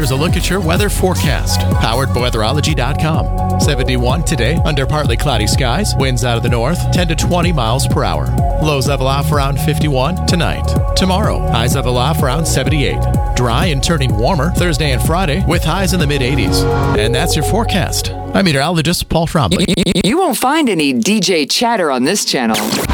here's a look at your weather forecast. Powered by weatherology.com. 71 today under partly cloudy skies. Winds out of the north, 10 to 20 miles per hour. Lows level off around 51 tonight. Tomorrow, highs level off around 78. Dry and turning warmer Thursday and Friday with highs in the mid-80s. And that's your forecast. I'm meteorologist Paul Trombley. You won't find any DJ chatter on this channel.